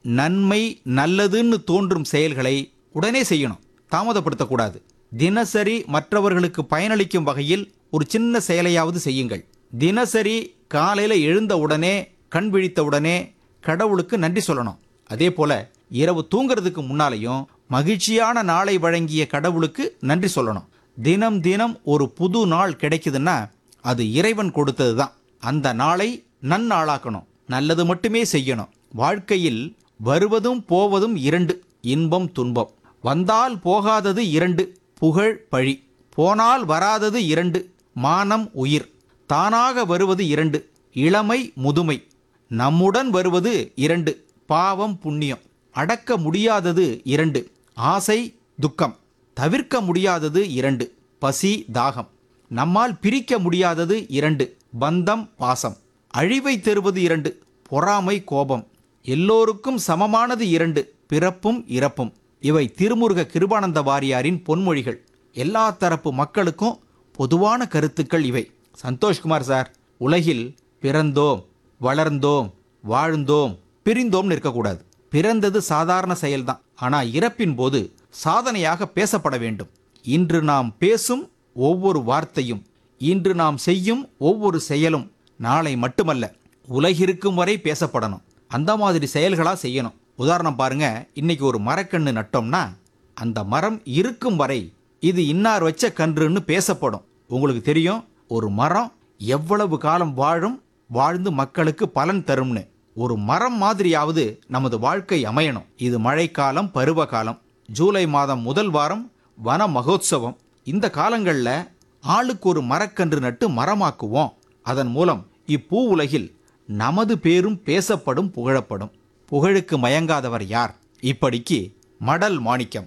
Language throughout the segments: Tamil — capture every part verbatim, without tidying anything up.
நன்மை நல்லதுன்னு தோன்றும் செயல்களை உடனே செய்யணும், தாமதப்படுத்தக்கூடாது. தினசரி மற்றவர்களுக்கு பயனளிக்கும் வகையில் ஒரு சின்ன செயலையாவது செய்யுங்கள். தினசரி காலையில் எழுந்த உடனே கண் விழித்த உடனே கடவுளுக்கு நன்றி சொல்லணும். அதே போல இரவு தூங்குறதுக்கு முன்னாலேயும் மகிழ்ச்சியான நாளை வழங்கிய கடவுளுக்கு நன்றி சொல்லணும். தினம் தினம் ஒரு புது நாள் கிடைக்குதுன்னா அது இறைவன் கொடுத்தது தான். அந்த நாளை நன்னாளாக்கணும், நல்லது மட்டுமே செய்யணும். வாழ்க்கையில் வருவதும் போவதும் இரண்டு, இன்பம் துன்பம். வந்தால் போகாதது இரண்டு, புகழ் பழி. போனால் வராதது இரண்டு, மானம் உயிர். தானாக வருவது இரண்டு, இளமை முதுமை. நம்முடன் வருவது இரண்டு, பாவம் புண்ணியம். அடக்க முடியாதது இரண்டு, ஆசை துக்கம். தவிர்க்க முடியாதது இரண்டு, பசி தாகம். நம்மால் பிரிக்க முடியாதது இரண்டு, பந்தம் பாசம். அழிவை தருவது இரண்டு, பொறாமை கோபம். எல்லோருக்கும் சமமானது இரண்டு, பிறப்பும் இறப்பும். இவை திருமுருக கிருபானந்த வாரியாரின் பொன்மொழிகள். எல்லா தரப்பு மக்களுக்கும் பொதுவான கருத்துக்கள் இவை. சந்தோஷ்குமார் சார், உலகில் பிறந்தோம், வளர்ந்தோம், வாழ்ந்தோம், பிரிந்தோம்னு இருக்கக்கூடாது. பிறந்தது சாதாரண செயல்தான், ஆனால் இறப்பின் போது சாதனையாக பேசப்பட வேண்டும். இன்று நாம் பேசும் ஒவ்வொரு வார்த்தையும், இன்று நாம் செய்யும் ஒவ்வொரு செயலும் நாளை மட்டுமல்ல, உலகிருக்கும் வரை பேசப்படணும். அந்த மாதிரி செயல்களாக செய்யணும். உதாரணம் பாருங்க, இன்னைக்கு ஒரு மரக்கன்று நட்டோம்னா அந்த மரம் இருக்கும் வரை இது இன்னார் வச்ச கன்றுன்னு பேசப்படும். உங்களுக்கு தெரியும், ஒரு மரம் எவ்வளவு காலம் வாழும், வாழ்ந்து மக்களுக்கு பலன் தரும்னு. ஒரு மரம் மாதிரியாவது நமது வாழ்க்கை அமையணும். இது மழைக்காலம், பருவ காலம். ஜூலை மாதம் முதல் வாரம் வன மகோத்சவம். இந்த காலங்களில் ஆளுக்கு ஒரு மரக்கன்று நட்டு மரமாக்குவோம். அதன் மூலம் இப்பூ உலகில் நமது பேரும் பேசப்படும், புகழப்படும். புகழுக்கு மயங்காதவர் யார்? இப்படிக்கு மடல் மாணிக்கம்.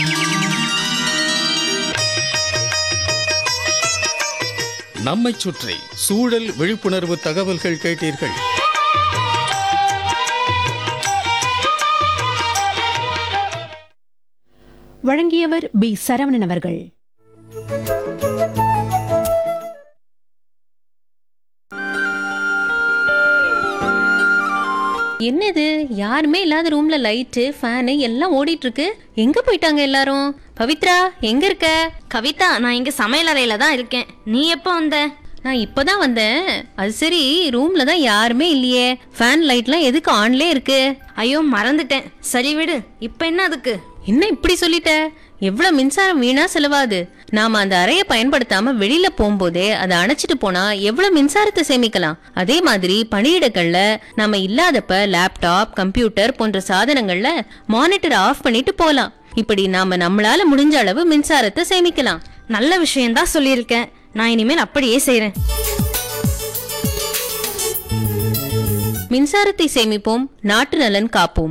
நம்மை சுற்றி சூழல் விழிப்புணர்வு தகவல்கள் கேட்டீர்கள். வழங்கியவர் பி சரவணன் அவர்கள். என்னது, யாருமே இல்லாத ரூம்ல லைட்டு ஃபேனு எல்லாம் ஓடிட்டு இருக்கு. எங்க போயிட்டாங்க எல்லாரும்? பவித்ரா, எங்க இருக்க? கவிதா, நான் இங்க சமையல் அறையில தான் இருக்கேன். நீ எப்போ வந்த? நான் இப்பதான் வந்தேன். அது சரி, ரூம்ல தான் யாருமே இல்லையே. ஃபேன் லைட்லாம் எதுக்கு ஆன்லே இருக்கு? ஐயோ, மறந்துட்டேன். சரி விடு, இப்ப என்ன அதுக்கு? என்ன இப்படி சொல்லிட்ட? எவ்வளவு மின்சாரம் வீணா செலவாது. நாம அந்த அறையை பயன்படுத்தாம வெளியில போகும்போதே அதை அணைச்சிட்டு போனா எவ்வளவு மின்சாரத்தை சேமிக்கலாம். அதே மாதிரி பணியிடங்கள்ல நாம இல்லாதப்ப லேப்டாப், கம்ப்யூட்டர் போன்ற சாதனங்கள்ல மானிட்டர் ஆஃப் பண்ணிட்டு போலாம். இப்படி நாம நம்மளால முடிஞ்ச அளவு மின்சாரத்தை சேமிக்கலாம். நல்ல விஷயம்தான் சொல்லியிருக்கேன். நான் இனிமேல் அப்படியே செய்றேன். மின்சாரத்தை சேமிப்போம், நாட்டு நலன் காப்போம்.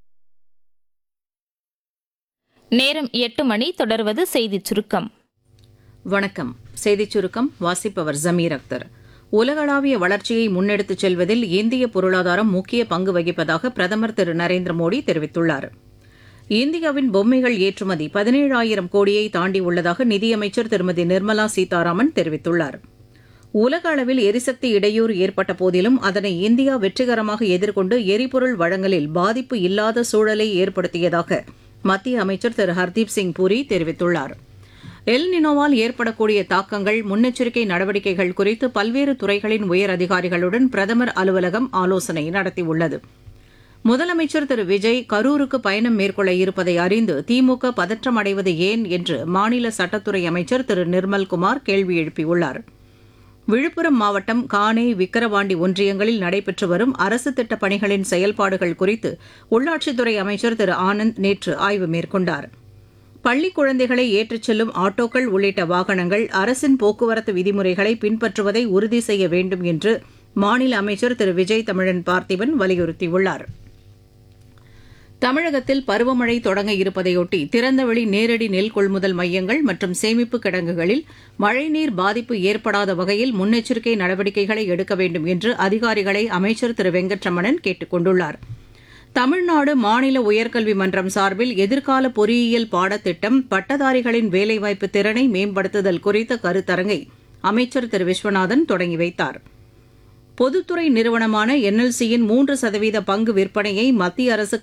நேரம் எட்டு மணி. தொடர்வது செய்திச் சுருக்கம். வணக்கம். செய்திச் சுருக்கம் வாசிப்பவர் ஜமீர் அக்தர். உலகளாவிய வளர்ச்சியை முன்னெடுத்துச் செல்வதில் இந்திய பொருளாதாரம் முக்கிய பங்கு வகிப்பதாக பிரதமர் திரு நரேந்திர மோடி தெரிவித்துள்ளார். இந்தியாவின் பொம்மைகள் ஏற்றுமதி பதினேழாயிரம் கோடியை தாண்டியுள்ளதாக நிதியமைச்சர் திருமதி நிர்மலா சீதாராமன் தெரிவித்துள்ளார். உலக அளவில் எரிசக்தி இடையூறு ஏற்பட்ட போதிலும் அதனை இந்தியா வெற்றிகரமாக எதிர்கொண்டு எரிபொருள் வழங்கலில் பாதிப்பு இல்லாத சூழலை ஏற்படுத்தியதாக மத்திய அமைச்சர் திரு ஹர்தீப் சிங் பூரி தெரிவித்துள்ளார். எல் நினோவால் ஏற்படக்கூடிய தாக்கங்கள், முன்னெச்சரிக்கை நடவடிக்கைகள் குறித்து பல்வேறு துறைகளின் உயர் அதிகாரிகளுடன் பிரதமர் அலுவலகம் ஆலோசனை நடத்தியுள்ளது. முதலமைச்சர் திரு விஜய் கரூருக்கு பயணம் மேற்கொள்ள இருப்பதை அறிந்து திமுக பதற்றம் அடைவது ஏன் என்று மாநில சட்டத்துறை அமைச்சர் திரு நிர்மல்குமார் கேள்வி எழுப்பியுள்ளார். விழுப்புரம் மாவட்டம் காணே, விக்கிரவாண்டி ஒன்றியங்களில் நடைபெற்று வரும் அரசு திட்டப் பணிகளின் செயல்பாடுகள் குறித்து உள்ளாட்சித்துறை அமைச்சர் திரு ஆனந்த் நேற்று ஆய்வு மேற்கொண்டார். பள்ளி குழந்தைகளை ஏற்றிச் செல்லும் ஆட்டோக்கள் உள்ளிட்ட வாகனங்கள் அரசின் போக்குவரத்து விதிமுறைகளை பின்பற்றுவதை உறுதி செய்ய வேண்டும் என்று மாநில அமைச்சர் திரு விஜய் தமிழன் பார்த்திபன் வலியுறுத்தியுள்ளார். தமிழகத்தில் பருவமழை தொடங்க இருப்பதையொட்டி திறந்தவெளி நேரடி நெல் கொள்முதல் மையங்கள் மற்றும் சேமிப்பு கிடங்குகளில் மழைநீர் பாதிப்பு ஏற்படாத வகையில் முன்னெச்சரிக்கை நடவடிக்கைகளை எடுக்க வேண்டும் என்று அதிகாரிகளை அமைச்சர் திரு வெங்கட்ரமணன் கேட்டுக் கொண்டுள்ளார். தமிழ்நாடு மாநில உயர்கல்வி மன்றம் சார்பில் எதிர்கால பொறியியல் பாடத்திட்டம், பட்டதாரிகளின் வேலைவாய்ப்பு திறனை மேம்படுத்துதல் குறித்த கருத்தரங்கை அமைச்சர் திரு விஸ்வநாதன் தொடங்கி வைத்தார். பொதுத்துறை நிறுவனமான என்எல்சியின் மூன்று சதவீத பங்கு விற்பனையை மத்திய அரசு